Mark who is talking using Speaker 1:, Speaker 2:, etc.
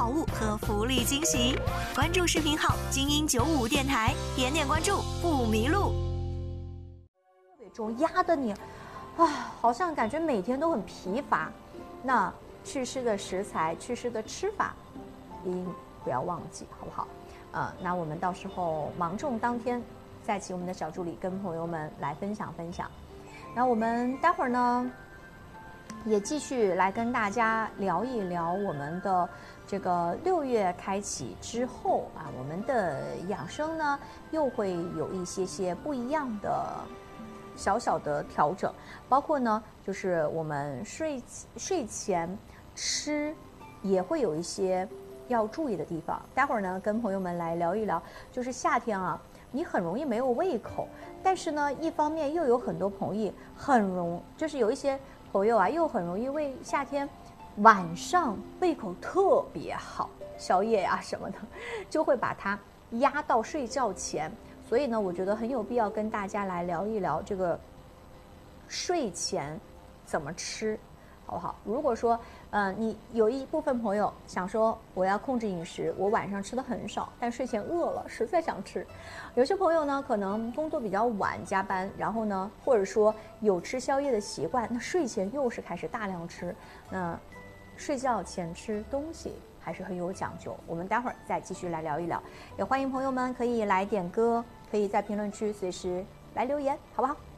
Speaker 1: 好物和福利惊喜。关注视频号精英95电台，点点关注不迷路。
Speaker 2: 中压的你，好像感觉每天都很疲乏。那祛湿的食材、祛湿的吃法，一定不要忘记，好不好？那我们到时候芒种当天，再请我们的小助理跟朋友们来分享。那我们待会儿呢，也继续来跟大家聊一聊我们的这个6月开启之后我们的养生呢又会有一些不一样的小小的调整，包括呢就是我们睡前吃也会有一些要注意的地方。待会儿呢跟朋友们来聊一聊，就是夏天你很容易没有胃口，但是呢一方面又有很多朋友就是有一些朋友又很容易为夏天晚上胃口特别好，宵夜什么的就会把它压到睡觉前。所以呢我觉得很有必要跟大家来聊一聊这个睡前怎么吃，好不好？如果说你有一部分朋友想说我要控制饮食，我晚上吃的很少，但睡前饿了实在想吃。有些朋友呢可能工作比较晚加班，然后呢或者说有吃宵夜的习惯，那睡前又是开始大量吃，那睡觉前吃东西还是很有讲究。我们待会儿再继续来聊一聊，也欢迎朋友们可以来点歌，可以在评论区随时来留言，好不好？